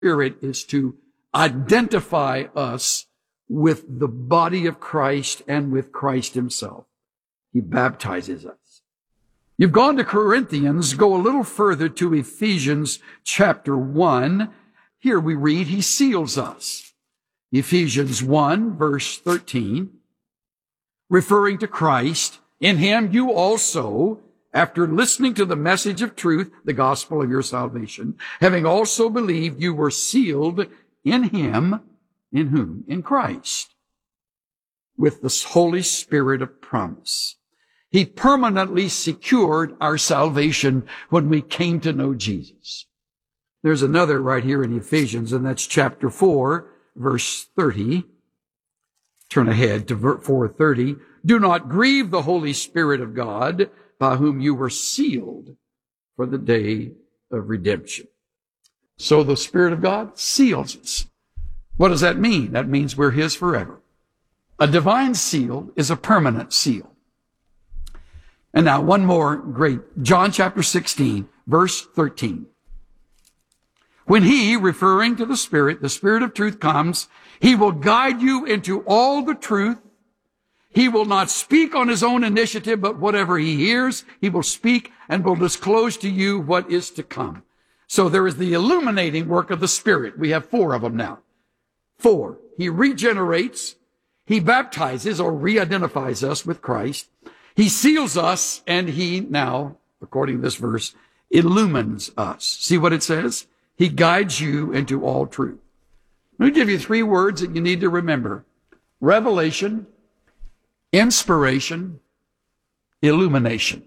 Spirit is to identify us with the body of Christ and with Christ himself. He baptizes us. You've gone to Corinthians, go a little further to Ephesians chapter 1. Here we read, he seals us. Ephesians 1, verse 13, referring to Christ, in him you also, after listening to the message of truth, the gospel of your salvation, having also believed, you were sealed in him, in whom? In Christ, with the Holy Spirit of promise. He permanently secured our salvation when we came to know Jesus. There's another right here in Ephesians, and that's chapter 4, verse 30. Turn ahead to 4:30. Do not grieve the Holy Spirit of God, by whom you were sealed for the day of redemption. So the Spirit of God seals us. What does that mean? That means we're his forever. A divine seal is a permanent seal. And now one more great, John chapter 16, verse 13. When he, referring to the Spirit of truth comes, he will guide you into all the truth. He will not speak on his own initiative, but whatever he hears, he will speak and will disclose to you what is to come. So there is the illuminating work of the Spirit. We have 4 of them now. 4. He regenerates. He baptizes or re-identifies us with Christ. He seals us, and he now, according to this verse, illumines us. See what it says? He guides you into all truth. Let me give you 3 words that you need to remember. Revelation, inspiration, illumination.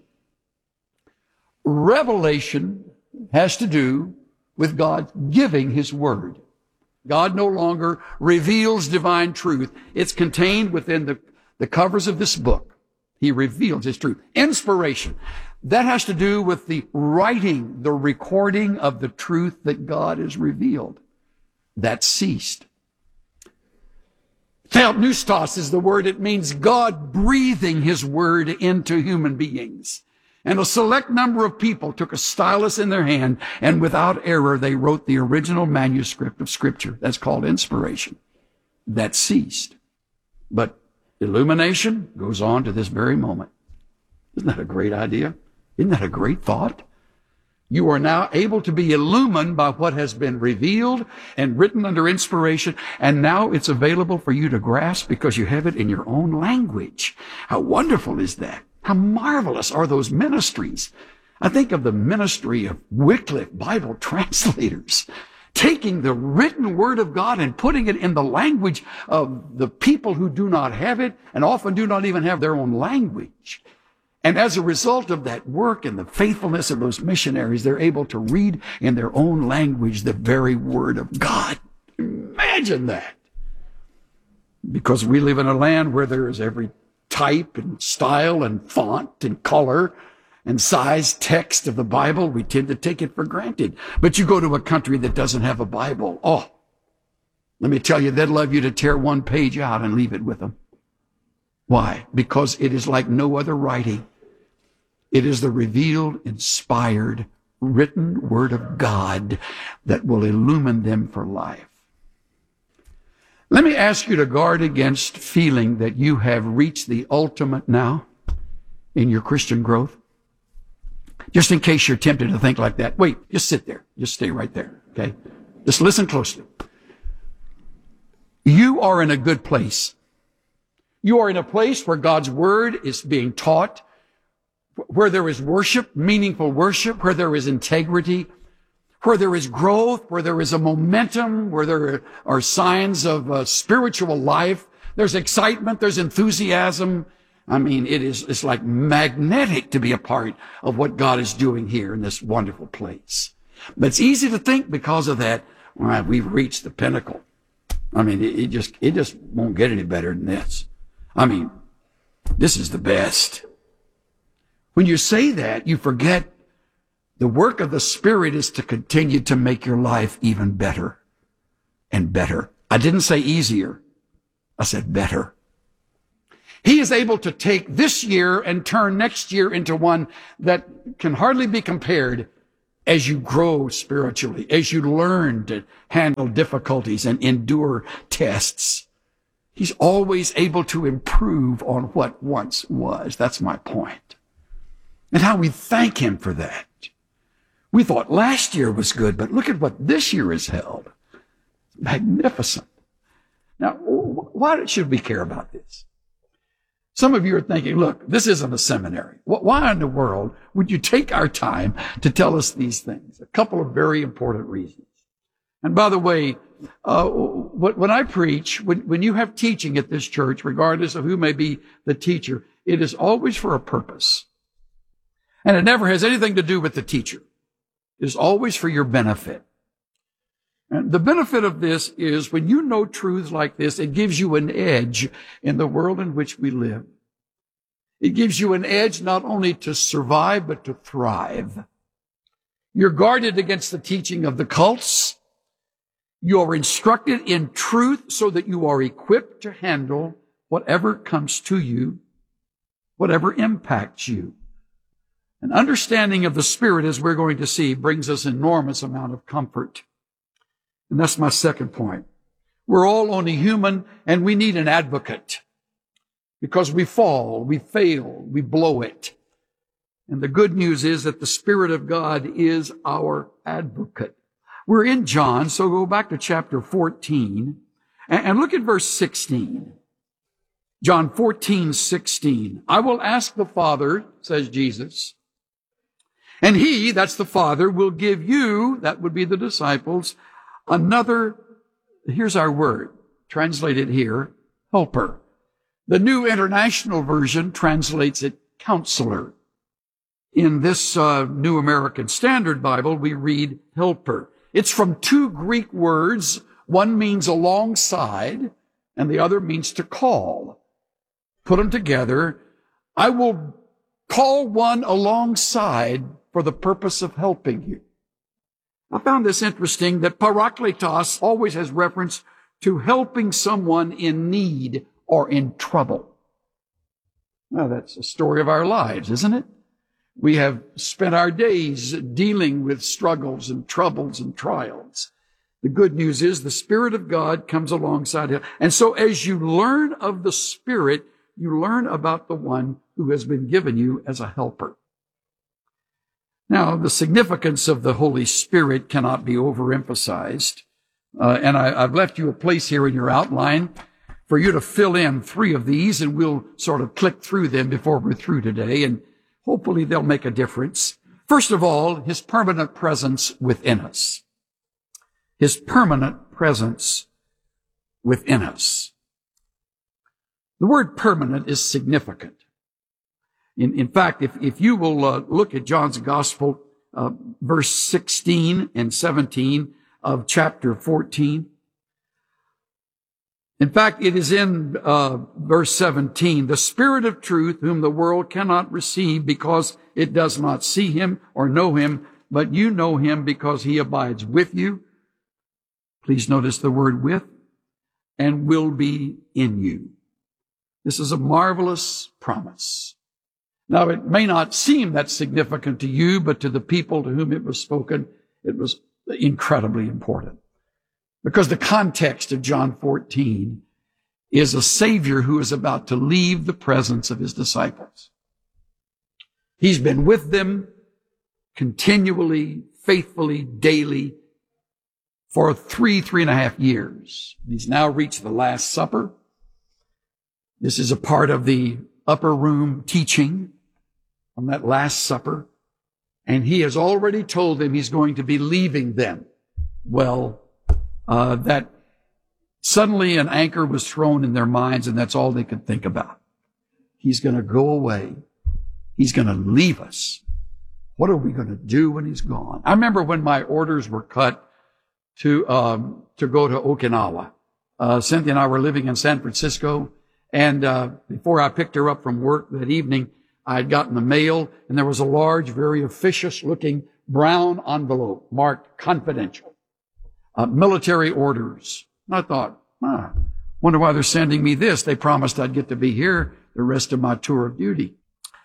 Revelation has to do with God giving his word. God no longer reveals divine truth. It's contained within the covers of this book. He reveals his truth. Inspiration. That has to do with the writing, the recording of the truth that God has revealed. That ceased. Theopneustos is the word. It means God breathing his word into human beings. And a select number of people took a stylus in their hand, and without error, they wrote the original manuscript of Scripture. That's called inspiration. That ceased. But illumination goes on to this very moment. Isn't that a great idea? Isn't that a great thought? You are now able to be illumined by what has been revealed and written under inspiration, and now it's available for you to grasp because you have it in your own language. How wonderful is that? How marvelous are those ministries? I think of the ministry of Wycliffe Bible translators, taking the written word of God and putting it in the language of the people who do not have it and often do not even have their own language. And as a result of that work and the faithfulness of those missionaries, they're able to read in their own language the very word of God. Imagine that. Because we live in a land where there is every type and style and font and color and size text of the Bible, we tend to take it for granted. But you go to a country that doesn't have a Bible, let me tell you, they'd love you to tear one page out and leave it with them. Why? Because it is like no other writing. It is the revealed, inspired, written word of God that will illumine them for life. Let me ask you to guard against feeling that you have reached the ultimate now in your Christian growth. Just in case you're tempted to think like that, wait, just sit there. Just stay right there, okay? Just listen closely. You are in a good place. You are in a place where God's word is being taught, where there is worship, meaningful worship, where there is integrity, where there is growth, where there is a momentum, where there are signs of spiritual life. There's excitement, there's enthusiasm. I mean, it's like magnetic to be a part of what God is doing here in this wonderful place. But it's easy to think because of that, all right, we've reached the pinnacle. I mean, it just won't get any better than this. I mean, this is the best. When you say that, you forget the work of the Spirit is to continue to make your life even better and better. I didn't say easier. I said better. He is able to take this year and turn next year into one that can hardly be compared as you grow spiritually, as you learn to handle difficulties and endure tests. He's always able to improve on what once was. That's my point. And how we thank him for that. We thought last year was good, but look at what this year has held. Magnificent. Now, why should we care about this? Some of you are thinking, look, this isn't a seminary. Why in the world would you take our time to tell us these things? A couple of very important reasons. And by the way, when I preach, when you have teaching at this church, regardless of who may be the teacher, it is always for a purpose. And it never has anything to do with the teacher. It is always for your benefit. And the benefit of this is when you know truths like this, it gives you an edge in the world in which we live. It gives you an edge not only to survive, but to thrive. You're guarded against the teaching of the cults. You are instructed in truth so that you are equipped to handle whatever comes to you, whatever impacts you. An understanding of the Spirit, as we're going to see, brings us enormous amount of comfort. And that's my second point. We're all only human, and we need an advocate. Because we fall, we fail, we blow it. And the good news is that the Spirit of God is our advocate. We're in John, so go back to chapter 14, and look at verse 16. John 14:16. I will ask the Father, says Jesus, and he, that's the Father, will give you, that would be the disciples, another, here's our word, translated here, helper. The New International Version translates it counselor. In this New American Standard Bible, we read helper. It's from two Greek words. One means alongside, and the other means to call. Put them together. I will call one alongside for the purpose of helping you. I found this interesting that parakletos always has reference to helping someone in need or in trouble. Well, that's the story of our lives, isn't it? We have spent our days dealing with struggles and troubles and trials. The good news is the Spirit of God comes alongside him. And so as you learn of the Spirit, you learn about the one who has been given you as a helper. Now, the significance of the Holy Spirit cannot be overemphasized. And I've left you a place here in your outline for you to fill in 3 of these, and we'll sort of click through them before we're through today, and hopefully they'll make a difference. First of all, his permanent presence within us. His permanent presence within us. The word permanent is significant. In fact, if you will look at John's Gospel, verse 16 and 17 of chapter 14. In fact, it is in verse 17, the Spirit of truth whom the world cannot receive because it does not see him or know him, but you know him because he abides with you. Please notice the word with, and will be in you. This is a marvelous promise. Now, it may not seem that significant to you, but to the people to whom it was spoken, it was incredibly important. Because the context of John 14 is a Savior who is about to leave the presence of his disciples. He's been with them continually, faithfully, daily for 3.5 years. He's now reached the Last Supper. This is a part of the upper room teaching from that Last Supper. And he has already told them he's going to be leaving them. Well, that suddenly an anchor was thrown in their minds, and that's all they could think about. He's going to go away. He's going to leave us. What are we going to do when he's gone? I remember when my orders were cut to go to Okinawa. Cynthia and I were living in San Francisco, and before I picked her up from work that evening, I had gotten the mail, and there was a large, very officious-looking brown envelope marked confidential. Military orders. I thought, wonder why they're sending me this. They promised I'd get to be here the rest of my tour of duty.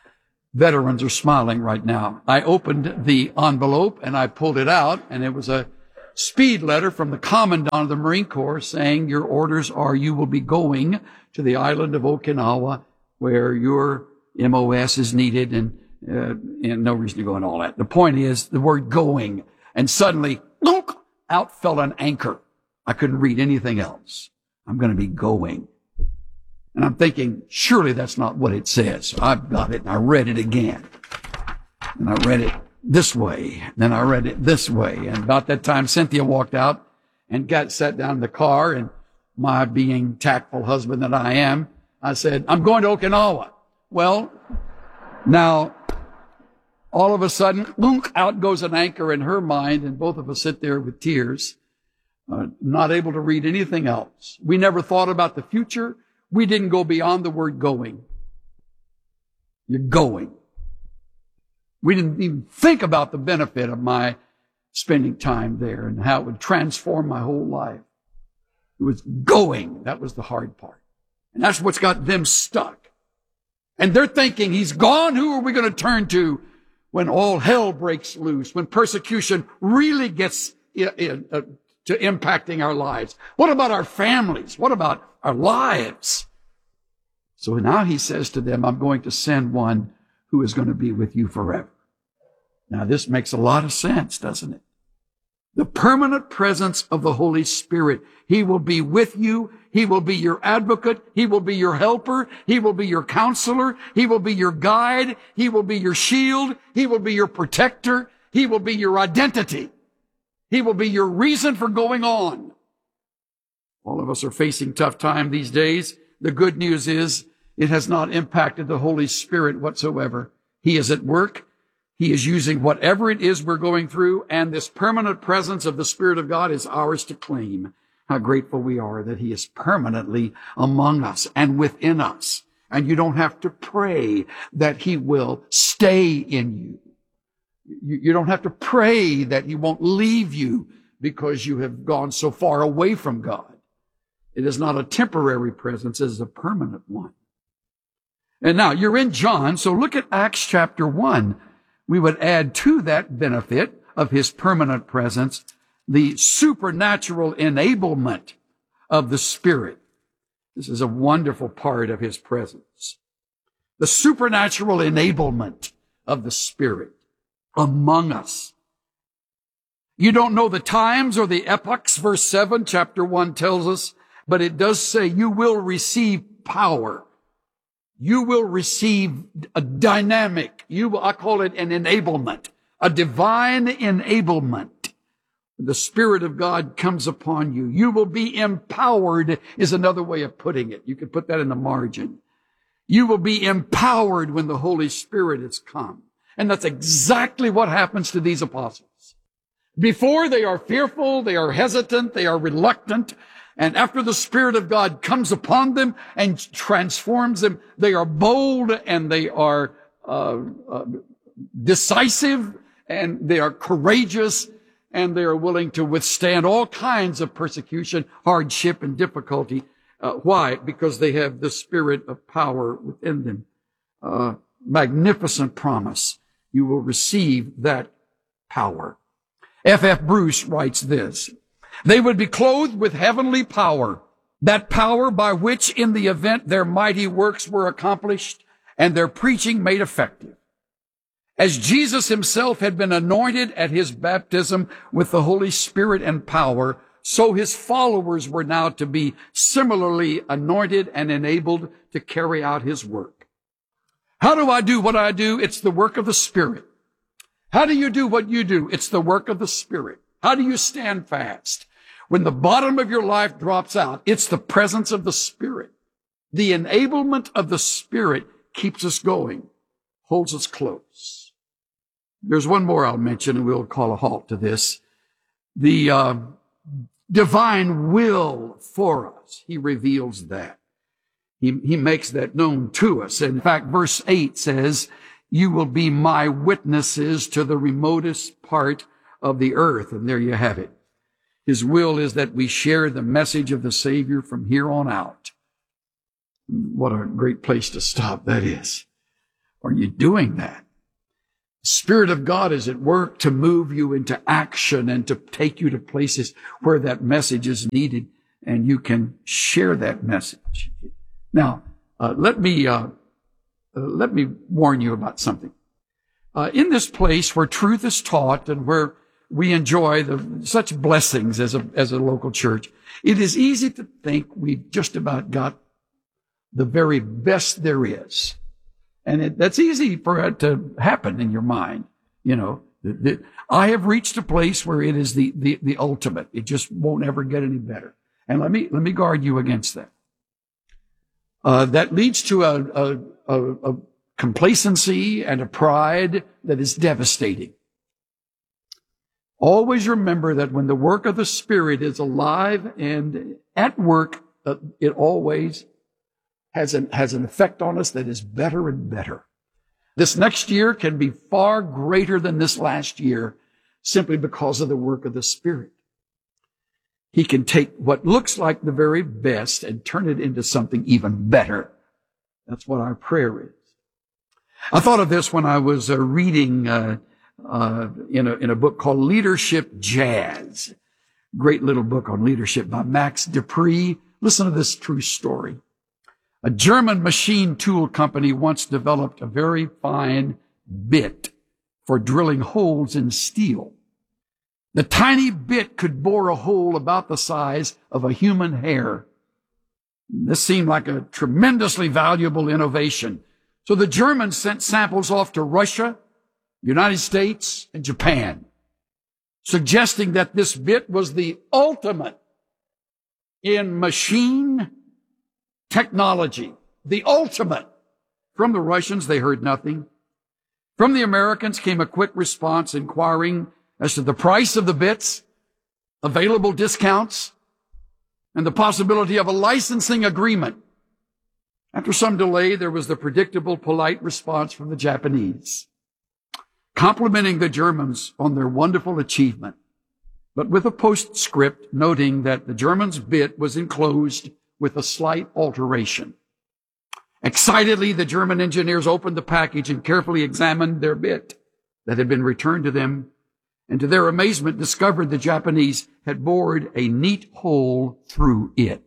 Veterans are smiling right now. I opened the envelope and I pulled it out, and it was a speed letter from the Commandant of the Marine Corps saying, your orders are you will be going to the island of Okinawa where your MOS is needed, and no reason to go and all that. The point is the word going, and suddenly, look, out fell an anchor. I couldn't read anything else. I'm going to be going. And I'm thinking, surely that's not what it says. So I've got it, and I read it again. And I read it this way. Then I read it this way. And about that time, Cynthia walked out and sat down in the car. And my being tactful husband that I am, I said, I'm going to Okinawa. Well, now, all of a sudden, out goes an anchor in her mind, and both of us sit there with tears, not able to read anything else. We never thought about the future. We didn't go beyond the word going. You're going. We didn't even think about the benefit of my spending time there and how it would transform my whole life. It was going. That was the hard part. And that's what's got them stuck. And they're thinking, he's gone. Who are we going to turn to when all hell breaks loose, when persecution really gets to impacting our lives? What about our families? What about our lives? So now he says to them, I'm going to send one who is going to be with you forever. Now this makes a lot of sense, doesn't it? The permanent presence of the Holy Spirit. He will be with you. He will be your advocate. He will be your helper. He will be your counselor. He will be your guide. He will be your shield. He will be your protector. He will be your identity. He will be your reason for going on. All of us are facing tough time these days. The good news is it has not impacted the Holy Spirit whatsoever. He is at work. He is using whatever it is we're going through, and this permanent presence of the Spirit of God is ours to claim. How grateful we are that He is permanently among us and within us. And you don't have to pray that He will stay in you. You don't have to pray that He won't leave you because you have gone so far away from God. It is not a temporary presence, it is a permanent one. And now you're in John, so look at Acts chapter 1. We would add to that benefit of His permanent presence the supernatural enablement of the Spirit. This is a wonderful part of His presence. The supernatural enablement of the Spirit among us. You don't know the times or the epochs, verse 7, chapter 1 tells us, but it does say you will receive power. You will receive a dynamic, I call it an enablement, a divine enablement. The Spirit of God comes upon you. You will be empowered is another way of putting it. You could put that in the margin. You will be empowered when the Holy Spirit has come. And that's exactly what happens to these apostles. Before they are fearful, they are hesitant, they are reluctant. And after the Spirit of God comes upon them and transforms them, they are bold and they are decisive and they are courageous and they are willing to withstand all kinds of persecution, hardship, and difficulty. Why? Because they have the Spirit of power within them. Magnificent promise. You will receive that power. F.F. Bruce writes this. They would be clothed with heavenly power, that power by which in the event their mighty works were accomplished and their preaching made effective. As Jesus himself had been anointed at his baptism with the Holy Spirit and power, so his followers were now to be similarly anointed and enabled to carry out his work. How do I do what I do? It's the work of the Spirit. How do you do what you do? It's the work of the Spirit. How do you stand fast? When the bottom of your life drops out, it's the presence of the Spirit. The enablement of the Spirit keeps us going, holds us close. There's one more I'll mention, and we'll call a halt to this. The divine will for us. He reveals that. He makes that known to us. In fact, verse 8 says, you will be my witnesses to the remotest part of the earth. And there you have it. His will is that we share the message of the Savior from here on out. What a great place to stop that is. Are you doing that? The Spirit of God is at work to move you into action and to take you to places where that message is needed, and you can share that message. Now, let me warn you about something. In this place where truth is taught and where we enjoy such blessings as a local church, it is easy to think we've just about got the very best there is. And that's easy for it to happen in your mind. You know, I have reached a place where it is the ultimate. It just won't ever get any better. And let me guard you against that. That leads to a complacency and a pride that is devastating. Always remember that when the work of the Spirit is alive and at work, it always has an effect on us that is better and better. This next year can be far greater than this last year simply because of the work of the Spirit. He can take what looks like the very best and turn it into something even better. That's what our prayer is. I thought of this when I was reading in a book called Leadership Jazz. Great little book on leadership by Max Dupree. Listen to this true story. A German machine tool company once developed a very fine bit for drilling holes in steel. The tiny bit could bore a hole about the size of a human hair. This seemed like a tremendously valuable innovation. So the Germans sent samples off to Russia, United States, and Japan, suggesting that this bit was the ultimate in machine technology. The ultimate. From the Russians, they heard nothing. From the Americans came a quick response inquiring as to the price of the bits, available discounts, and the possibility of a licensing agreement. After some delay, there was the predictable, polite response from the Japanese, complimenting the Germans on their wonderful achievement, but with a postscript noting that the Germans' bit was enclosed with a slight alteration. Excitedly, the German engineers opened the package and carefully examined their bit that had been returned to them, and to their amazement discovered the Japanese had bored a neat hole through it.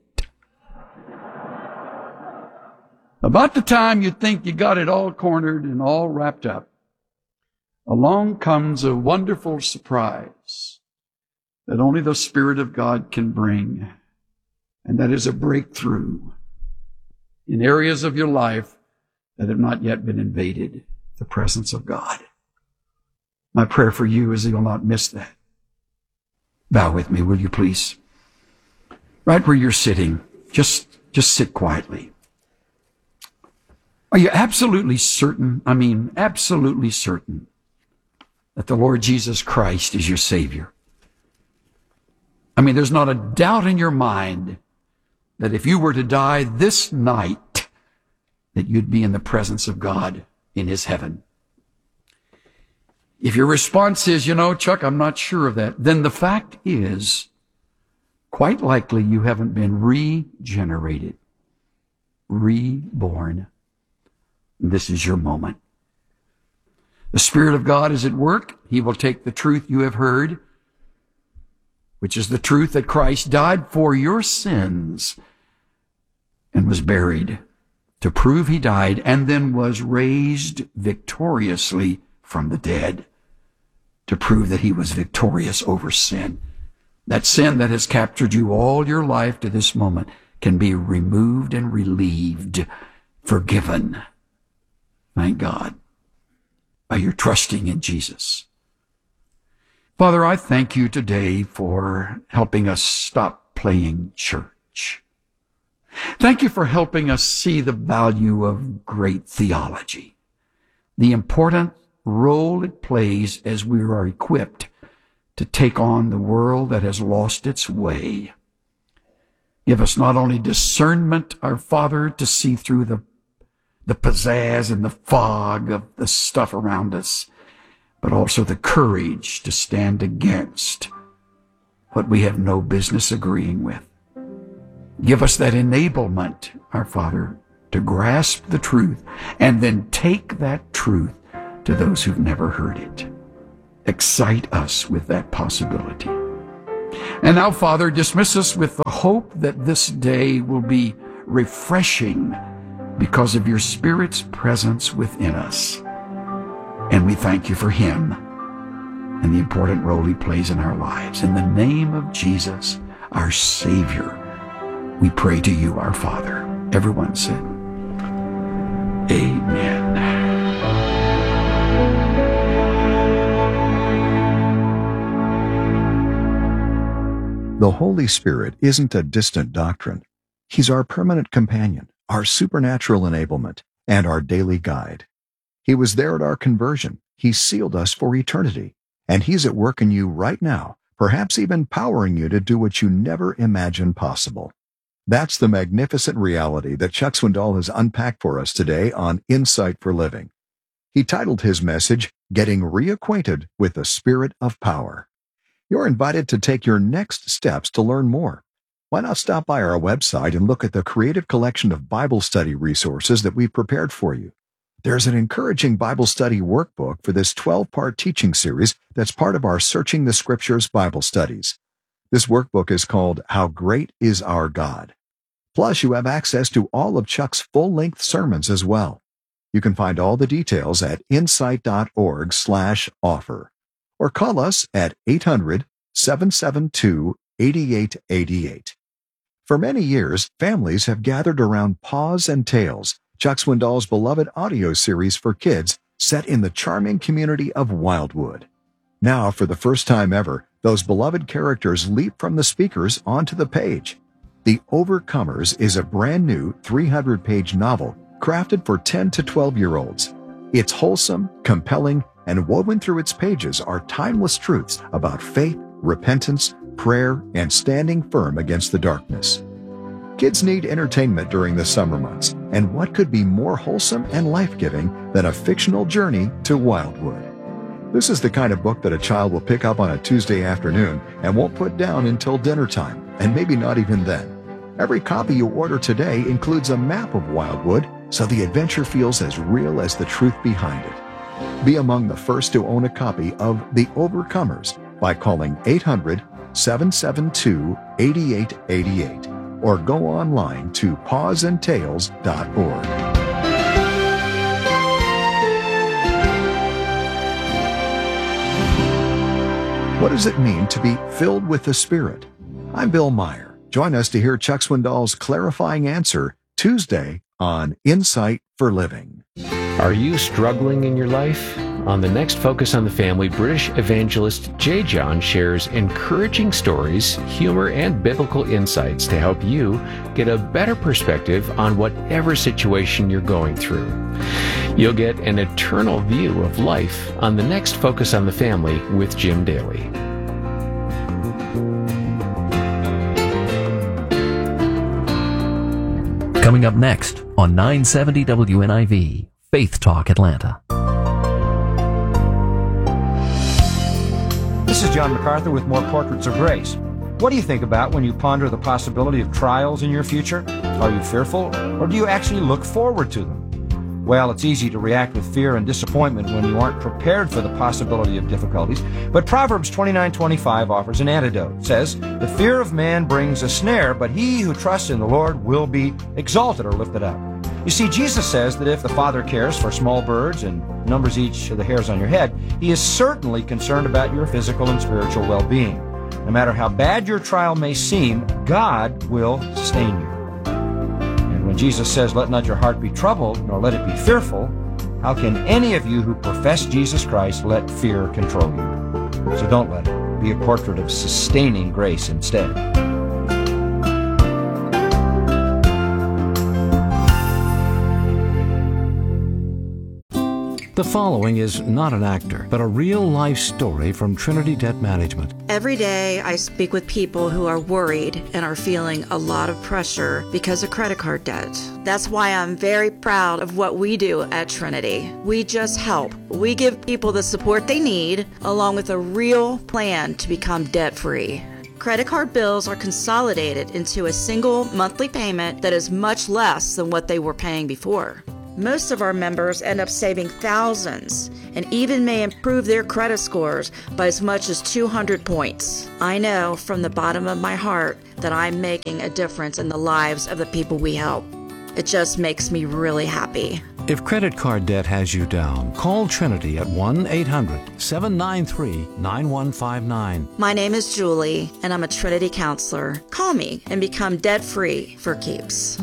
About the time you think you got it all cornered and all wrapped up, along comes a wonderful surprise that only the Spirit of God can bring, and that is a breakthrough in areas of your life that have not yet been invaded, the presence of God. My prayer for you is that you'll not miss that. Bow with me, will you please? Right where you're sitting, just sit quietly. Are you absolutely certain, absolutely certain that the Lord Jesus Christ is your Savior? There's not a doubt in your mind that if you were to die this night, that you'd be in the presence of God in His heaven. If your response is, Chuck, I'm not sure of that, then the fact is, quite likely you haven't been regenerated, reborn. This is your moment. The Spirit of God is at work. He will take the truth you have heard, which is the truth that Christ died for your sins and was buried, to prove He died and then was raised victoriously from the dead, to prove that He was victorious over sin. That sin that has captured you all your life to this moment can be removed and relieved, forgiven. Thank God. By your trusting in Jesus. Father, I thank you today for helping us stop playing church. Thank you for helping us see the value of great theology, the important role it plays as we are equipped to take on the world that has lost its way. Give us not only discernment, our Father, to see through the pizzazz and the fog of the stuff around us, but also the courage to stand against what we have no business agreeing with. Give us that enablement, our Father, to grasp the truth and then take that truth to those who've never heard it. Excite us with that possibility. And now, Father, dismiss us with the hope that this day will be refreshing because of your Spirit's presence within us. And we thank you for him and the important role he plays in our lives. In the name of Jesus, our Savior, we pray to you, our Father. Everyone said, Amen. The Holy Spirit isn't a distant doctrine. He's our permanent companion, our supernatural enablement, and our daily guide. He was there at our conversion. He sealed us for eternity. And he's at work in you right now, perhaps even powering you to do what you never imagined possible. That's the magnificent reality that Chuck Swindoll has unpacked for us today on Insight for Living. He titled his message, Getting Reacquainted with the Spirit of Power. You're invited to take your next steps to learn more. Why not stop by our website and look at the creative collection of Bible study resources that we've prepared for you. There's an encouraging Bible study workbook for this 12-part teaching series that's part of our Searching the Scriptures Bible studies. This workbook is called How Great Is Our God. Plus, you have access to all of Chuck's full-length sermons as well. You can find all the details at insight.org/offer or call us at 800-772-8888. For many years, families have gathered around Paws and Tales, Chuck Swindoll's beloved audio series for kids set in the charming community of Wildwood. Now, for the first time ever, those beloved characters leap from the speakers onto the page. The Overcomers is a brand new 300-page novel crafted for 10 to 12-year-olds. It's wholesome, compelling, and woven through its pages are timeless truths about faith, repentance, prayer, and standing firm against the darkness. Kids need entertainment during the summer months, and what could be more wholesome and life-giving than a fictional journey to Wildwood? This is the kind of book that a child will pick up on a Tuesday afternoon and won't put down until dinner time, and maybe not even then. Every copy you order today includes a map of Wildwood, so the adventure feels as real as the truth behind it. Be among the first to own a copy of The Overcomers by calling 800-772-8888 or go online to pawsandtales.org. What does it mean to be filled with the Spirit? I'm Bill Meyer. Join us to hear Chuck Swindoll's clarifying answer Tuesday on Insight for Living. Are you struggling in your life? On the next Focus on the Family, British evangelist J. John shares encouraging stories, humor, and biblical insights to help you get a better perspective on whatever situation you're going through. You'll get an eternal view of life on the next Focus on the Family with Jim Daly. Coming up next on 970 WNIV, Faith Talk Atlanta. This is John MacArthur with more Portraits of Grace. What do you think about when you ponder the possibility of trials in your future? Are you fearful, or do you actually look forward to them? Well, it's easy to react with fear and disappointment when you aren't prepared for the possibility of difficulties, but Proverbs 29:25 offers an antidote. It says, "The fear of man brings a snare, but he who trusts in the Lord will be exalted," or lifted up. You see, Jesus says that if the Father cares for small birds and numbers each of the hairs on your head, He is certainly concerned about your physical and spiritual well-being. No matter how bad your trial may seem, God will sustain you. And when Jesus says, "Let not your heart be troubled, nor let it be fearful," how can any of you who profess Jesus Christ let fear control you? So don't let it. Be a portrait of sustaining grace instead. The following is not an actor, but a real-life story from Trinity Debt Management. Every day I speak with people who are worried and are feeling a lot of pressure because of credit card debt. That's why I'm very proud of what we do at Trinity. We just help. We give people the support they need, along with a real plan to become debt-free. Credit card bills are consolidated into a single monthly payment that is much less than what they were paying before. Most of our members end up saving thousands and even may improve their credit scores by as much as 200 points. I know from the bottom of my heart that I'm making a difference in the lives of the people we help. It just makes me really happy. If credit card debt has you down, call Trinity at 1-800-793-9159. My name is Julie, and I'm a Trinity counselor. Call me and become debt-free for keeps.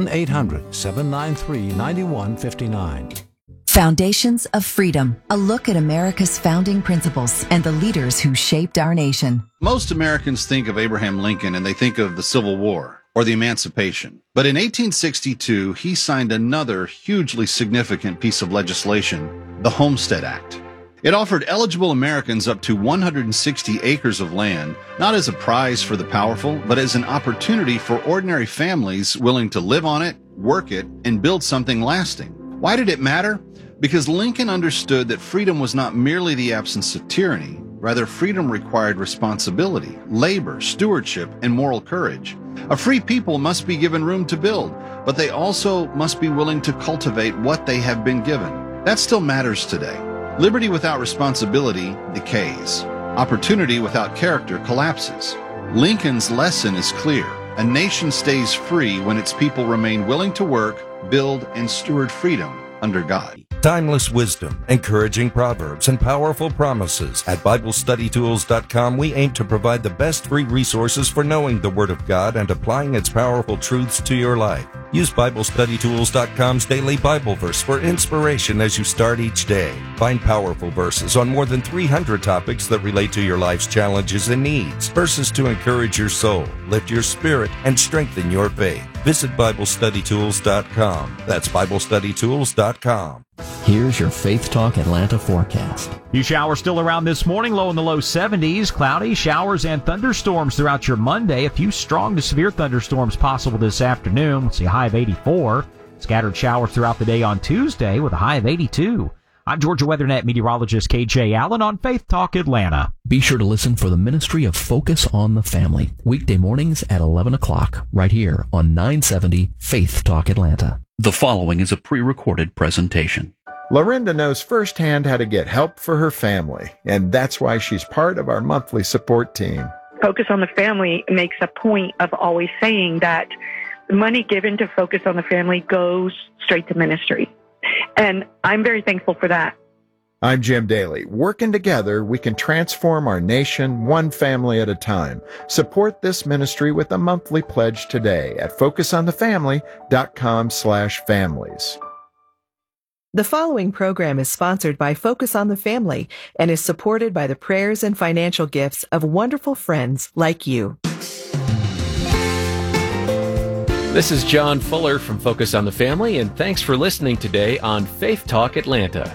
1-800-793-9159. Foundations of Freedom, a look at America's founding principles and the leaders who shaped our nation. Most Americans think of Abraham Lincoln and they think of the Civil War or the Emancipation. But in 1862, he signed another hugely significant piece of legislation, the Homestead Act. It offered eligible Americans up to 160 acres of land, not as a prize for the powerful, but as an opportunity for ordinary families willing to live on it, work it, and build something lasting. Why did it matter? Because Lincoln understood that freedom was not merely the absence of tyranny. Rather, freedom required responsibility, labor, stewardship, and moral courage. A free people must be given room to build, but they also must be willing to cultivate what they have been given. That still matters today. Liberty without responsibility decays. Opportunity without character collapses. Lincoln's lesson is clear. A nation stays free when its people remain willing to work, build, and steward freedom under God. Timeless wisdom, encouraging proverbs, and powerful promises. At BibleStudyTools.com, we aim to provide the best free resources for knowing the Word of God and applying its powerful truths to your life. Use BibleStudyTools.com's daily Bible verse for inspiration as you start each day. Find powerful verses on more than 300 topics that relate to your life's challenges and needs. Verses to encourage your soul, lift your spirit, and strengthen your faith. Visit BibleStudyTools.com. That's BibleStudyTools.com. Here's your Faith Talk Atlanta forecast. Few showers still around this morning, low in the low 70s. Cloudy, showers, and thunderstorms throughout your Monday. A few strong to severe thunderstorms possible this afternoon. We'll see a high of 84. Scattered showers throughout the day on Tuesday with a high of 82. I'm Georgia WeatherNet meteorologist KJ Allen on Faith Talk Atlanta. Be sure to listen for the ministry of Focus on the Family, weekday mornings at 11 o'clock, right here on 970 Faith Talk Atlanta. The following is a pre-recorded presentation. Lorinda knows firsthand how to get help for her family, and that's why she's part of our monthly support team. Focus on the Family makes a point of always saying that the money given to Focus on the Family goes straight to ministry. And I'm very thankful for that. I'm Jim Daly. Working together, we can transform our nation one family at a time. Support this ministry with a monthly pledge today at focusonthefamily.com/families. The following program is sponsored by Focus on the Family and is supported by the prayers and financial gifts of wonderful friends like you. This is John Fuller from Focus on the Family, and thanks for listening today on Faith Talk Atlanta.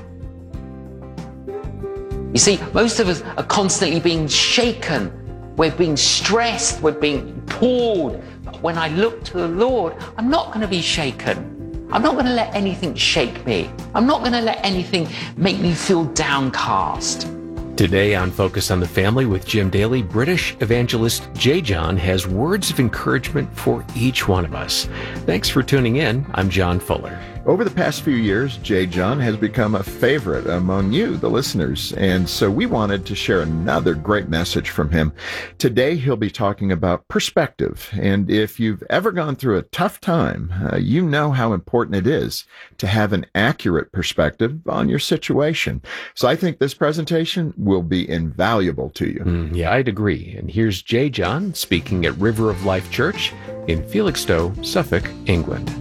You see, most of us are constantly being shaken. We're being stressed. We're being pulled. But when I look to the Lord, I'm not going to be shaken. I'm not going to let anything shake me. I'm not going to let anything make me feel downcast. Today on Focus on the Family with Jim Daly, British evangelist J. John has words of encouragement for each one of us. Thanks for tuning in. I'm John Fuller. Over the past few years, J. John has become a favorite among you, the listeners, and so we wanted to share another great message from him. Today, he'll be talking about perspective, and if you've ever gone through a tough time, you know how important it is to have an accurate perspective on your situation. So I think this presentation will be invaluable to you. Yeah, I'd agree. And here's J. John speaking at River of Life Church in Felixstowe, Suffolk, England.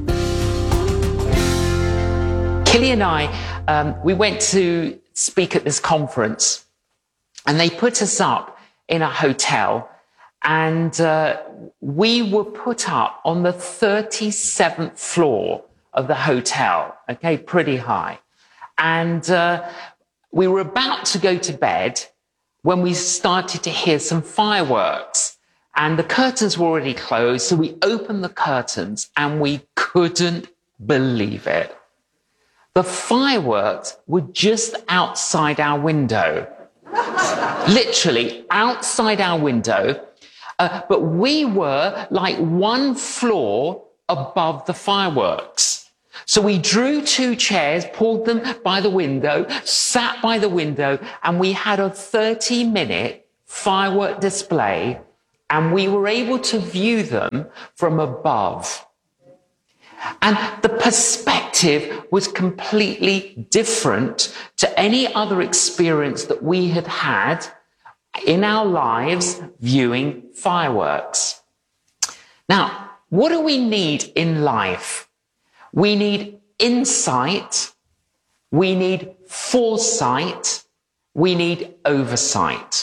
Killy and I, we went to speak at this conference, and they put us up in a hotel, and we were put up on the 37th floor of the hotel, okay, pretty high. And we were about to go to bed when we started to hear some fireworks, and the curtains were already closed, so we opened the curtains, and we couldn't believe it. The fireworks were just outside our window. Literally outside our window. but we were like one floor above the fireworks. So we drew 2 chairs, pulled them by the window, sat by the window, and we had a 30-minute firework display, and we were able to view them from above. And the perspective was completely different to any other experience that we had had in our lives viewing fireworks. Now, what do we need in life? We need insight, we need foresight, we need oversight.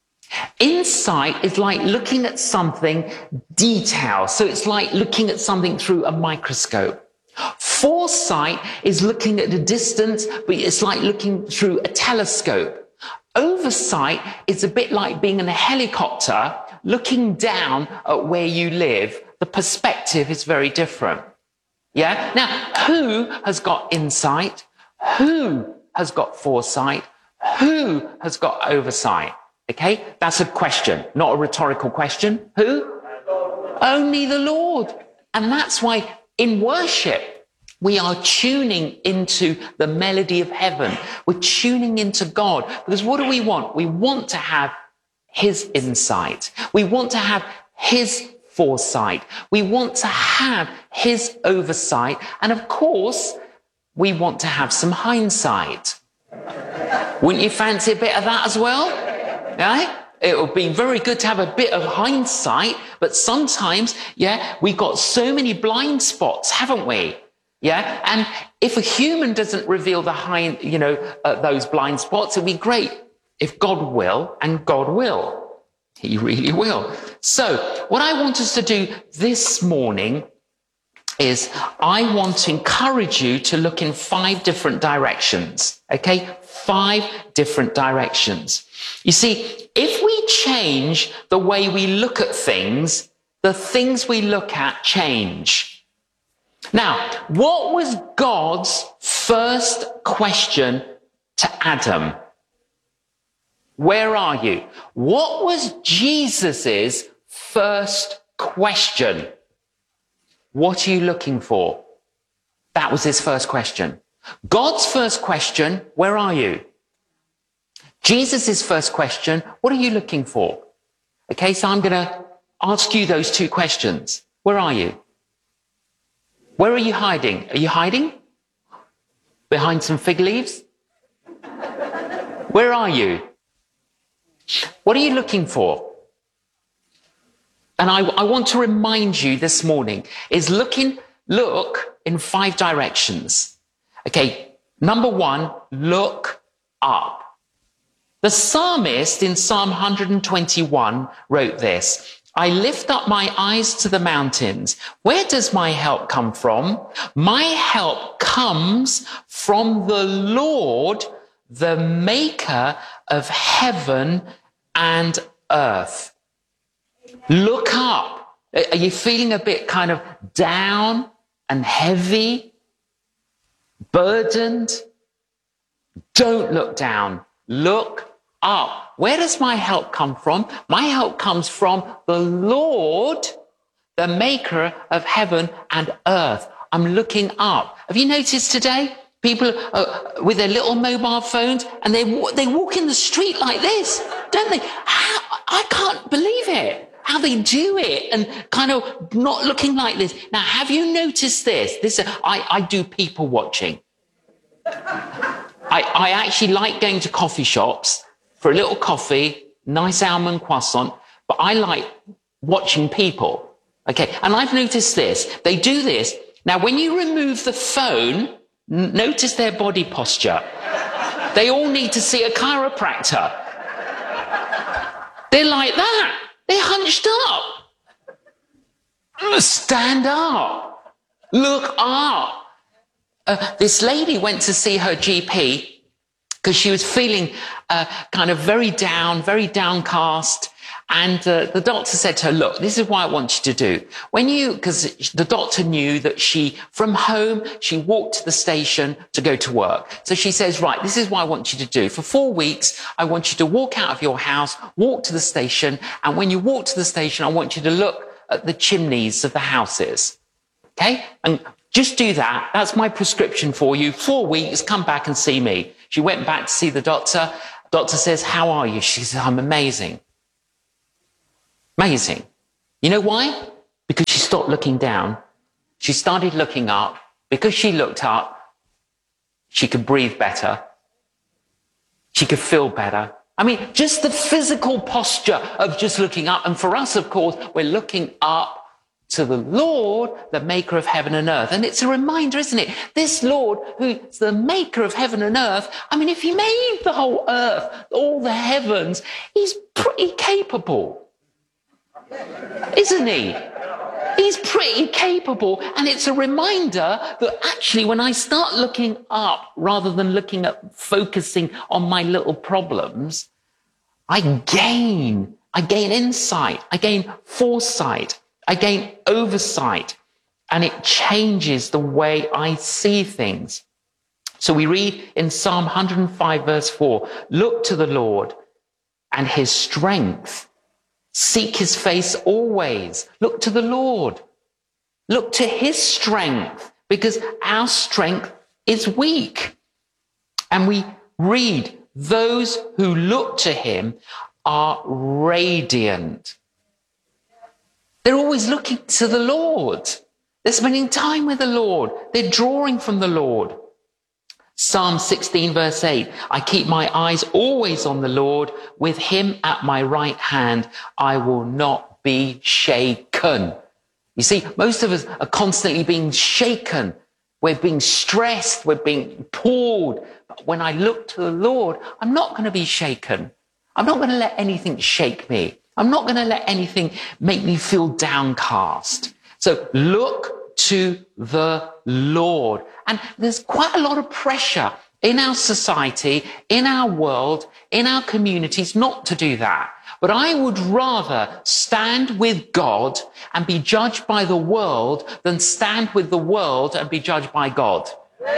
Insight is like looking at something detailed. So it's like looking at something through a microscope. Foresight is looking at a distance, but it's like looking through a telescope. Oversight is a bit like being in a helicopter, looking down at where you live. The perspective is very different. Yeah? Now, who has got insight? Who has got foresight? Who has got oversight? Okay, that's a question, not a rhetorical question. Who? Only the Lord. And that's why in worship, we are tuning into the melody of heaven. We're tuning into God. Because what do we want? We want to have his insight. We want to have his foresight. We want to have his oversight. And of course, we want to have some hindsight. Wouldn't you fancy a bit of that as well? Yeah? It would be very good to have a bit of hindsight, but sometimes, we've got so many blind spots, haven't we? Yeah, and if a human doesn't reveal those blind spots, it'd be great if God will, and God will. He really will. So, what I want us to do this morning is I want to encourage you to look in 5 different directions. Okay, 5 different directions. You see, if we change the way we look at things, the things we look at change. Now, what was God's first question to Adam? Where are you? What was Jesus's first question? What are you looking for? That was his first question. God's first question, where are you? Jesus' first question, what are you looking for? Okay, so I'm going to ask you those 2 questions. Where are you? Where are you hiding? Are you hiding? Behind some fig leaves? Where are you? What are you looking for? And I want to remind you this morning is look in 5 directions. Okay, number 1, look up. The psalmist in Psalm 121 wrote this, I lift up my eyes to the mountains. Where does my help come from? My help comes from the Lord, the maker of heaven and earth. Look up. Are you feeling a bit kind of down and heavy, burdened? Don't look down. Look up. Where does my help come from? My help comes from the Lord, the maker of heaven and earth. I'm looking up. Have you noticed today? People with their little mobile phones and they walk in the street like this, don't they? I can't believe it. How they do it and kind of not looking like this. Now, have you noticed this? I do people watching. I actually like going to coffee shops for a little coffee, nice almond croissant, but I like watching people. Okay, and I've noticed this. They do this. Now, when you remove the phone, notice their body posture. They all need to see a chiropractor. They're like that. They're hunched up. Stand up. Look up. This lady went to see her GP because she was feeling kind of very down, very downcast. And the doctor said to her, look, this is what I want you to do. Because the doctor knew that from home, she walked to the station to go to work. So she says, right, this is what I want you to do. For 4 weeks, I want you to walk out of your house, walk to the station. And when you walk to the station, I want you to look at the chimneys of the houses. Okay? And just do that. That's my prescription for you. 4 weeks, come back and see me. She went back to see the doctor. Doctor says, how are you? She says, I'm amazing. Amazing. You know why? Because she stopped looking down. She started looking up. Because she looked up, she could breathe better. She could feel better. I mean, just the physical posture of just looking up. And for us, of course, we're looking up to the Lord, the maker of heaven and earth. And it's a reminder, isn't it? This Lord, who's the maker of heaven and earth, I mean, if he made the whole earth, all the heavens, he's pretty capable. Isn't he? He's pretty capable. And it's a reminder that actually when I start looking up rather than focusing on my little problems, I gain insight, I gain foresight, I gain oversight, and it changes the way I see things. So we read in Psalm 105 verse 4, look to the Lord and his strength. Seek his face always. Look to the Lord. Look to his strength, because our strength is weak. And we read, those who look to him are radiant. They're always looking to the Lord. They're spending time with the Lord. They're drawing from the Lord. Psalm 16 verse 8, I keep my eyes always on the Lord. With him at my right hand, I will not be shaken. You see, most of us are constantly being shaken. We're being stressed. We're being pulled. But when I look to the Lord, I'm not going to be shaken. I'm not going to let anything shake me. I'm not going to let anything make me feel downcast. So look to the Lord. And there's quite a lot of pressure in our society, in our world, in our communities not to do that. But I would rather stand with God and be judged by the world than stand with the world and be judged by God.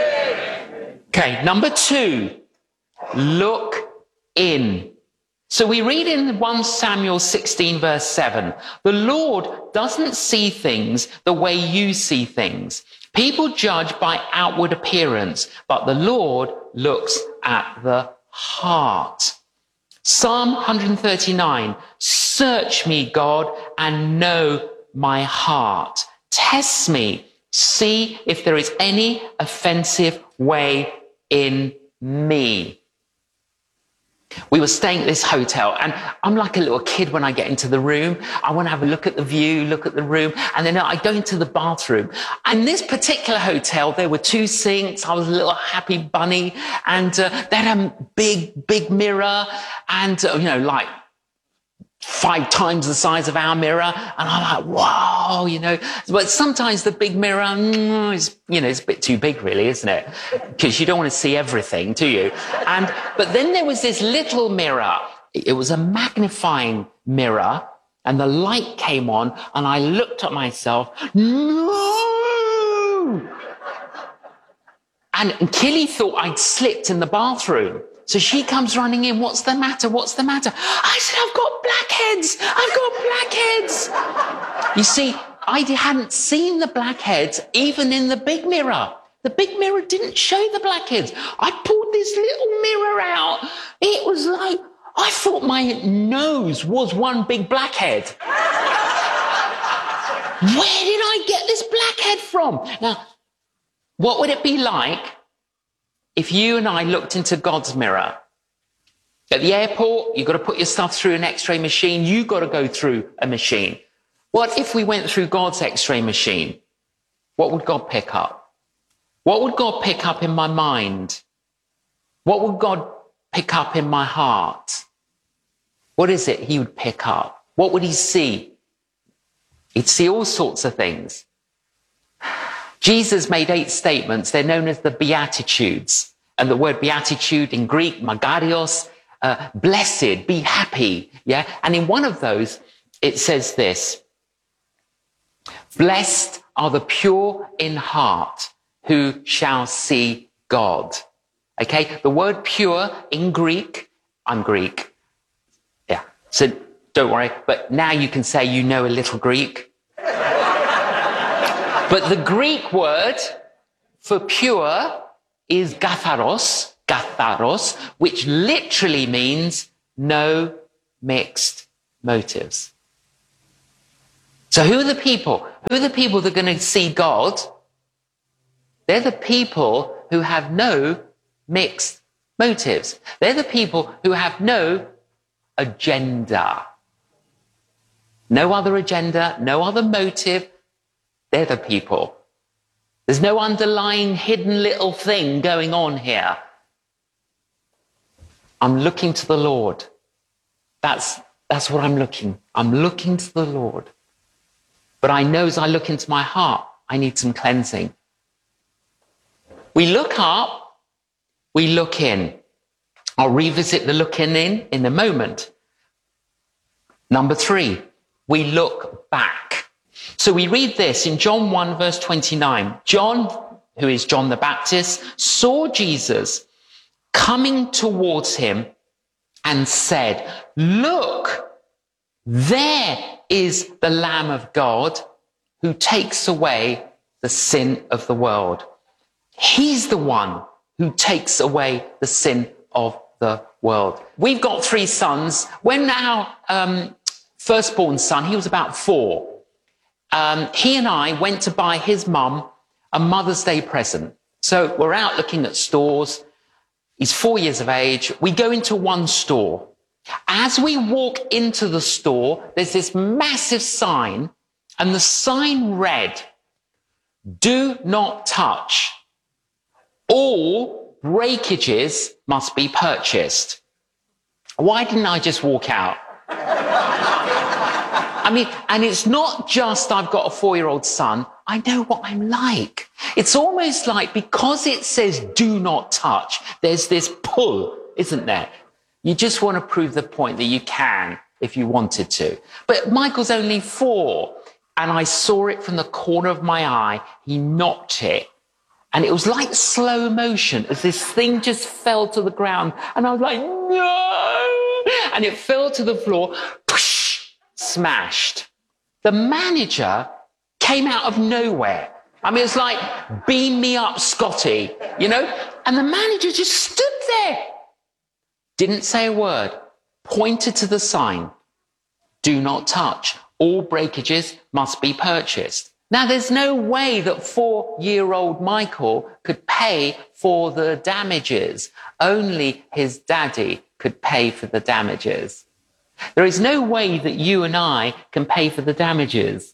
Okay, number 2, look in. So we read in 1 Samuel 16 verse 7, the Lord doesn't see things the way you see things. People judge by outward appearance, but the Lord looks at the heart. Psalm 139, search me, God, and know my heart. Test me, see if there is any offensive way in me. We were staying at this hotel, and I'm like a little kid when I get into the room. I want to have a look at the view, look at the room, and then I go into the bathroom. And in this particular hotel, there were 2 sinks. I was a little happy bunny, and they had a big mirror, and like 5 times the size of our mirror. And I'm like, wow, But sometimes the big mirror is, it's a bit too big, really, isn't it? Because you don't want to see everything, do you? But then there was this little mirror. It was a magnifying mirror, and the light came on, and I looked at myself. No! And Killy thought I'd slipped in the bathroom. So she comes running in. What's the matter? What's the matter? I said, I've got blackheads. I've got blackheads. You see, I hadn't seen the blackheads even in the big mirror. The big mirror didn't show the blackheads. I pulled this little mirror out. It was like, I thought my nose was one big blackhead. Where did I get this blackhead from? Now, what would it be like if you and I looked into God's mirror? At the airport, you've got to put your stuff through an X-ray machine. You've got to go through a machine. What if we went through God's X-ray machine? What would God pick up? What would God pick up in my mind? What would God pick up in my heart? What is it he would pick up? What would he see? He'd see all sorts of things. Jesus made 8 statements. They're known as the Beatitudes. And the word beatitude in Greek, magarios, blessed, be happy. Yeah. And in one of those, it says this: blessed are the pure in heart, who shall see God. Okay. The word pure in Greek, I'm Greek. Yeah. So don't worry. But now you can say you know a little Greek. But the Greek word for pure is katharos, which literally means no mixed motives. So who are the people? Who are the people that are going to see God? They're the people who have no mixed motives. They're the people who have no agenda. No other agenda, no other motive. They're the people. There's no underlying hidden little thing going on here. I'm looking to the Lord. That's what I'm looking. I'm looking to the Lord. But I know as I look into my heart, I need some cleansing. We look up, we look in. I'll revisit the looking in a moment. Number 3, we look back. So we read this in John 1 verse 29. John, who is John the Baptist, saw Jesus coming towards him and said, "Look, there is the Lamb of God who takes away the sin of the world." He's the one who takes away the sin of the world. We've got 3 sons. When our firstborn son, he was about 4, he and I went to buy his mum a Mother's Day present. So we're out looking at stores. He's 4 years of age. We go into one store. As we walk into the store, there's this massive sign, and the sign read, "Do not touch. All breakages must be purchased." Why didn't I just walk out? I mean, and it's not just I've got a 4-year-old son. I know what I'm like. It's almost like because it says do not touch, there's this pull, isn't there? You just want to prove the point that you can if you wanted to. But Michael's only 4, and I saw it from the corner of my eye. He knocked it. And it was like slow motion as this thing just fell to the ground. And I was like, no! And it fell to the floor, push, smashed. The manager came out of nowhere. I mean, it's like, beam me up, Scotty, you know? And the manager just stood there. Didn't say a word. Pointed to the sign. Do not touch. All breakages must be purchased. Now, there's no way that 4-year-old Michael could pay for the damages. Only his daddy could pay for the damages. There is no way that you and I can pay for the damages.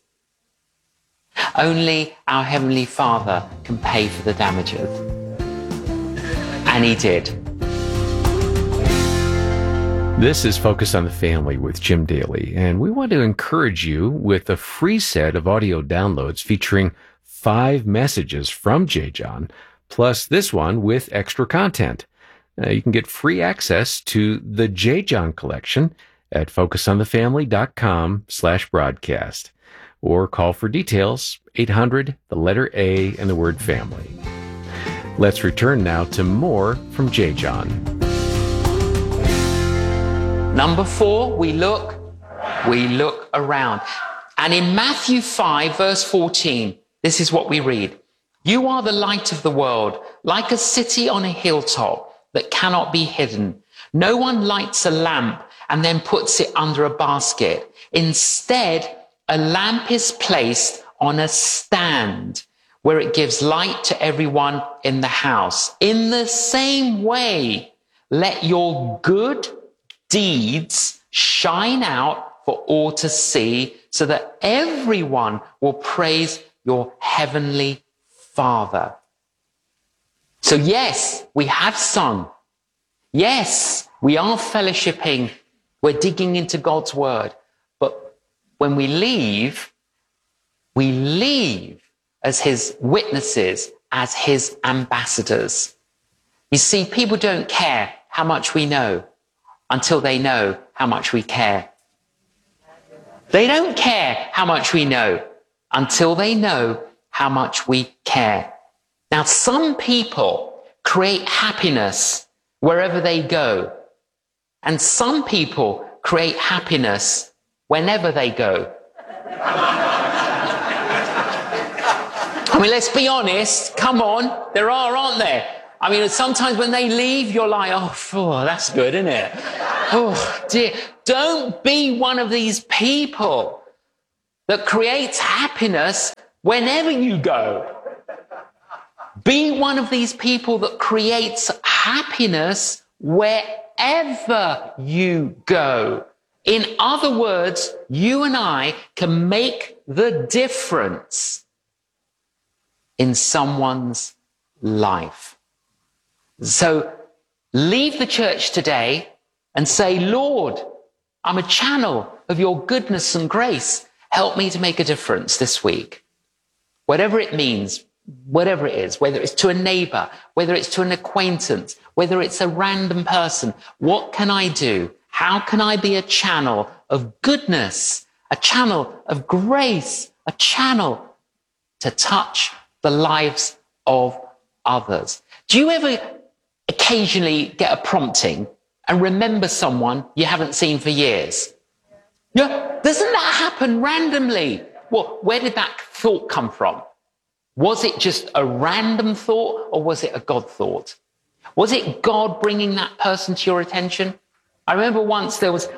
Only our Heavenly Father can pay for the damages. And he did. This is Focus on the Family with Jim Daly, and we want to encourage you with a free set of audio downloads featuring 5 messages from J. John, plus this one with extra content. You can get free access to the J. John collection at focusonthefamily.com/broadcast, or call for details, 800, the letter A, and the word family. Let's return now to more from J. John. Number 4, we look around. And in Matthew 5, verse 14, this is what we read. "You are the light of the world, like a city on a hilltop that cannot be hidden. No one lights a lamp and then puts it under a basket. Instead, a lamp is placed on a stand where it gives light to everyone in the house. In the same way, let your good deeds shine out for all to see, so that everyone will praise your heavenly Father." So yes, we have sung. Yes, we are fellowshipping. We're digging into God's word. But when we leave as his witnesses, as his ambassadors. You see, people don't care how much we know. until they know how much we care. They don't care how much we know until they know how much we care. Now, some people create happiness wherever they go, and some people create happiness whenever they go. I mean, let's be honest. Come on. There are, aren't there? I mean, sometimes when they leave, you're like, oh, that's good, isn't it? Oh, dear. Don't be one of these people that creates happiness whenever you go. Be one of these people that creates happiness wherever you go. In other words, you and I can make the difference in someone's life. So leave the church today and say, Lord, I'm a channel of your goodness and grace. Help me to make a difference this week. Whatever it means, whatever it is, whether it's to a neighbor, whether it's to an acquaintance, whether it's a random person, what can I do? How can I be a channel of goodness, a channel of grace, a channel to touch the lives of others? Do you ever occasionally get a prompting and remember someone you haven't seen for years? Yeah, doesn't that happen randomly? Well, where did that thought come from? Was it just a random thought, or was it a God thought? Was it God bringing that person to your attention? I remember once there was,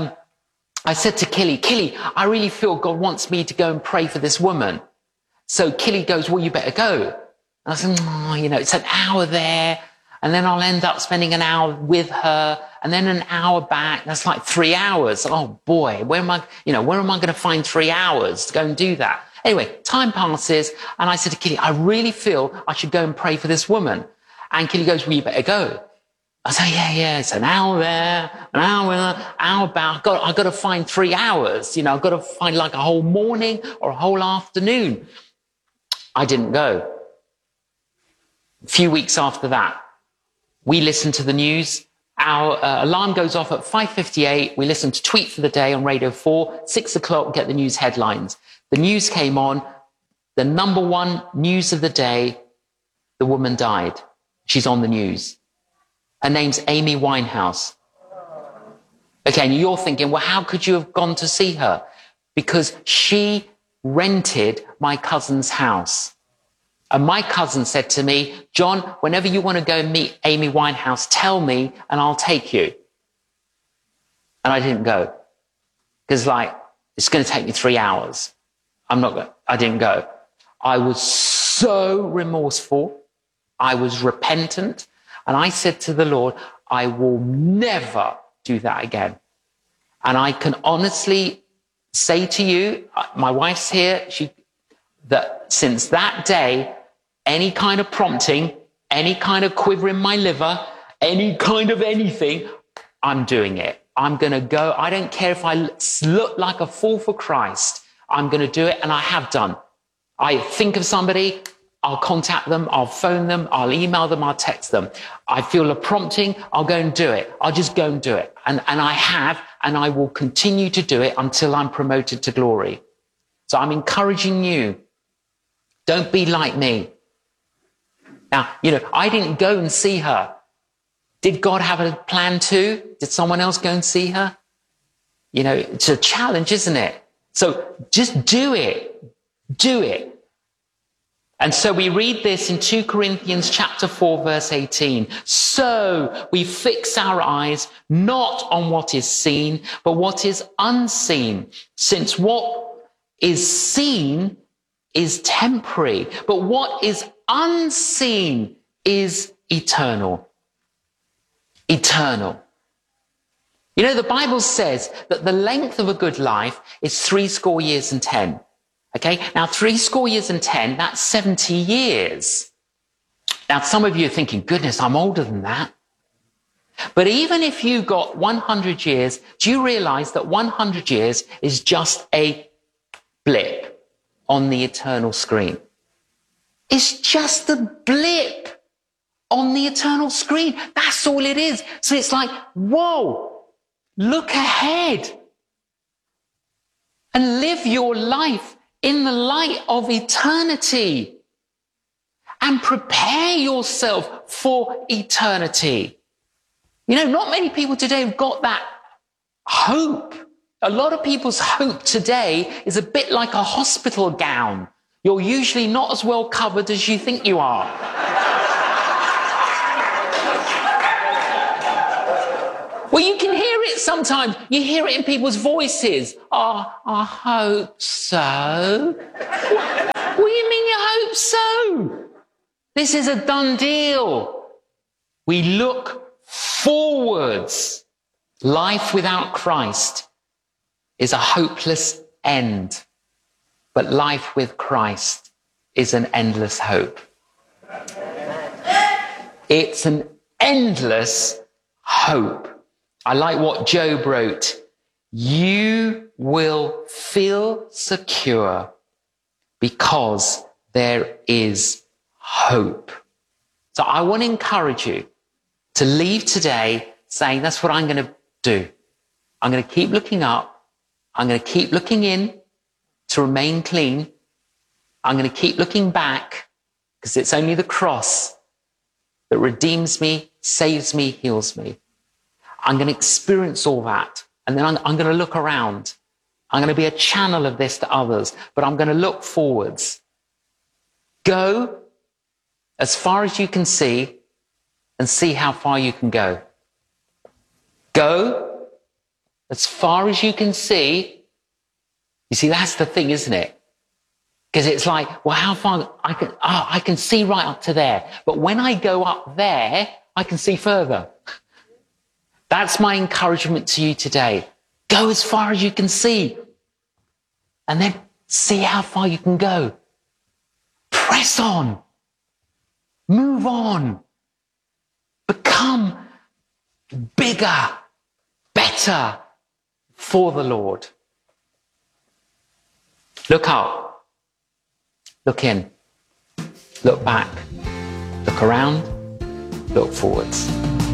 I said to Killy, I really feel God wants me to go and pray for this woman. So Killy goes, well, you better go. And I said, it's an hour there, and then I'll end up spending an hour with her, and then an hour back. That's like 3 hours. Oh boy, where am I going to find 3 hours to go and do that? Anyway, time passes, and I said to Killy, I really feel I should go and pray for this woman. And Killy goes, well, you better go. I say, yeah, it's an hour there, an hour back. I've got to find 3 hours. I've got to find like a whole morning or a whole afternoon. I didn't go. A few weeks after that, we listened to the news. Our alarm goes off at 5:58. We listen to Tweet for the Day on Radio 4. 6 o'clock, get the news headlines. The news came on. The number one news of the day, the woman died. She's on the news. Her name's Amy Winehouse. Okay, and you're thinking, well, how could you have gone to see her? Because she rented my cousin's house. And my cousin said to me, John, whenever you want to go and meet Amy Winehouse, tell me and I'll take you. And I didn't go. Because it's going to take me 3 hours. I didn't go. I was so remorseful. I was repentant. And I said to the Lord, I will never do that again. And I can honestly say to you, my wife's here, that since that day, any kind of prompting, any kind of quiver in my liver, any kind of anything, I'm doing it. I'm going to go. I don't care if I look like a fool for Christ. I'm going to do it, and I have done. I think of somebody, I'll contact them, I'll phone them, I'll email them, I'll text them. I feel a prompting, I'll go and do it. I'll just go and do it. And I have, and I will continue to do it until I'm promoted to glory. So I'm encouraging you, don't be like me. Now, I didn't go and see her. Did God have a plan too? Did someone else go and see her? It's a challenge, isn't it? So just do it. Do it. And so we read this in 2 Corinthians chapter 4, verse 18. So we fix our eyes not on what is seen, but what is unseen, since what is seen is temporary, but what is unseen is eternal. Eternal. The Bible says that the length of a good life is 70 years and 10. Okay, now 70 years and 10, that's 70 years. Now some of you are thinking, goodness, I'm older than that. But even if you got 100 years, do you realize that 100 years is just a blip on the eternal screen? It's just a blip on the eternal screen. That's all it is. So it's like, whoa, Look ahead and live your life in the light of eternity and prepare yourself for eternity. You know, not many people today have got that hope. A lot of people's hope today is a bit like a hospital gown. You're usually not as well covered as you think you are. Well, you can hear it sometimes. You hear it in people's voices. Oh, I hope so. What do you mean you hope so? This is a done deal. We look forwards. Life without Christ is a hopeless end, but life with Christ is an endless hope. It's an endless hope. I like what Job wrote. You will feel secure because there is hope. So I want to encourage you to leave today saying, that's what I'm going to do. I'm going to keep looking up. I'm going to keep looking in to remain clean. I'm going to keep looking back because it's only the cross that redeems me, saves me, heals me. I'm going to experience all that. And then I'm going to look around. I'm going to be a channel of this to others, but I'm going to look forwards. Go as far as you can see and see how far you can go. Go as far as you can see. You see, that's the thing, isn't it? Because it's like, well, how far I can see right up to there. But when I go up there, I can see further. That's my encouragement to you today. Go as far as you can see. And then see how far you can go. Press on. Move on. Become bigger, better for the Lord. Look up. Look in. Look back. Look around. Look forwards.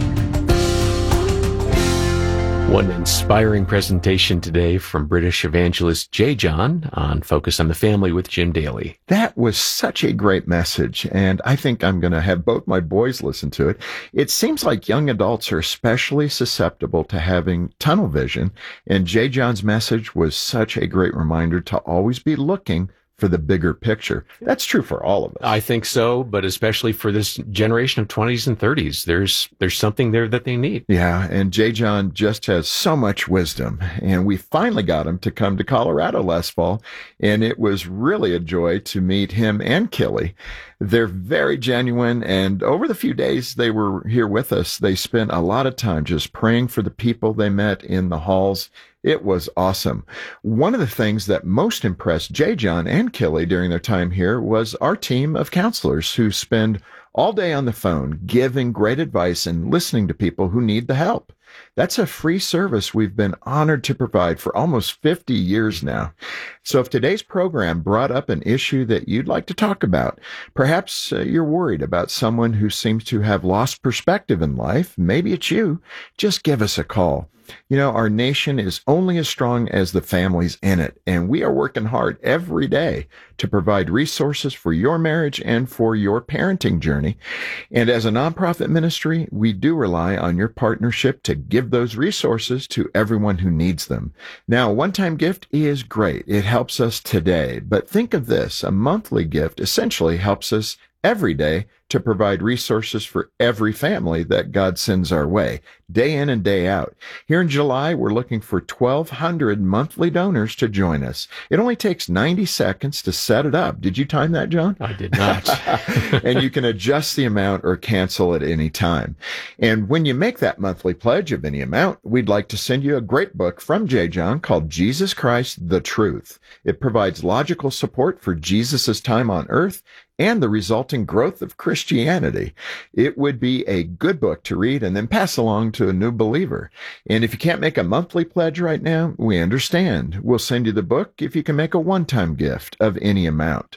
One inspiring presentation today from British evangelist J. John on Focus on the Family with Jim Daly. That was such a great message, and I think I'm going to have both my boys listen to it. It seems like young adults are especially susceptible to having tunnel vision, and J. John's message was such a great reminder to always be looking for the bigger picture. That's true for all of us. I think so, but especially for this generation of 20s and 30s, there's something there that they need. Yeah, and J. John just has so much wisdom, and we finally got him to come to Colorado last fall, and it was really a joy to meet him and Killy. They're very genuine, and over the few days they were here with us, they spent a lot of time just praying for the people they met in the halls. It was awesome. One of the things that most impressed J. John and Killy during their time here was our team of counselors who spend all day on the phone giving great advice and listening to people who need the help. That's a free service we've been honored to provide for almost 50 years now. So if today's program brought up an issue that you'd like to talk about, perhaps you're worried about someone who seems to have lost perspective in life, maybe it's you, just give us a call. You know, our nation is only as strong as the families in it, and we are working hard every day to provide resources for your marriage and for your parenting journey. And as a nonprofit ministry, we do rely on your partnership to give those resources to everyone who needs them. Now, a one-time gift is great. It helps us today, but think of this. A monthly gift essentially helps us every day to provide resources for every family that God sends our way, day in and day out. Here in July, we're looking for 1,200 monthly donors to join us. It only takes 90 seconds to set it up. Did you time that, John? I did not. And you can adjust the amount or cancel at any time. And when you make that monthly pledge of any amount, we'd like to send you a great book from J. John called Jesus Christ, the Truth. It provides logical support for Jesus' time on earth and the resulting growth of Christianity. It would be a good book to read and then pass along to a new believer. And if you can't make a monthly pledge right now, we understand. We'll send you the book if you can make a one-time gift of any amount.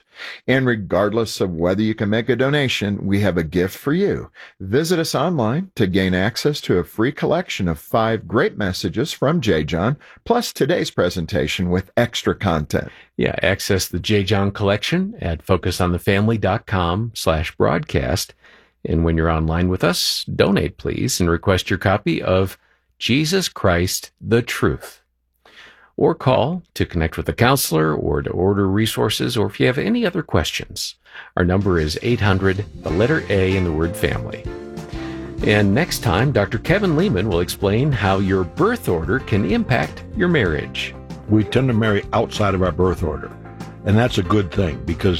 And regardless of whether you can make a donation, we have a gift for you. Visit us online to gain access to a free collection of 5 great messages from J. John, plus today's presentation with extra content. Yeah, access the J. John collection at focusonthefamily.com/broadcast. And when you're online with us, donate, please, and request your copy of Jesus Christ, the Truth. Or call to connect with a counselor or to order resources, or if you have any other questions. Our number is 800, the letter A in the word family. And next time, Dr. Kevin Lehman will explain how your birth order can impact your marriage. We tend to marry outside of our birth order, and that's a good thing because